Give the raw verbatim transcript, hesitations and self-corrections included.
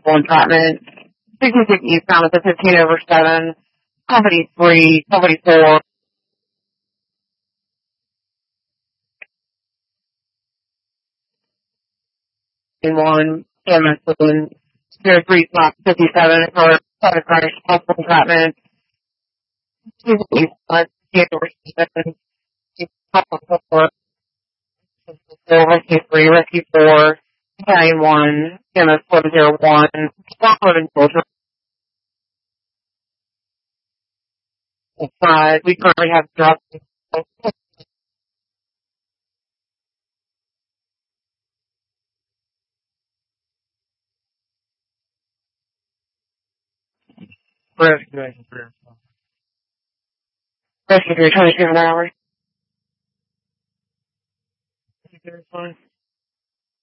entrapment. sixty-six eastbound at the fifteen over seven. Company three, company four. And one, E M S within zero three slot fifty-seven for seven cars, possible entrapment. sixty-six eastbound, fifteen over seven. Four, rescue three, rescue four, battalion one, E M S four zero one, stop loading soldier. Five, we currently have dropped. Rescue three, twenty-two an hour. Fine.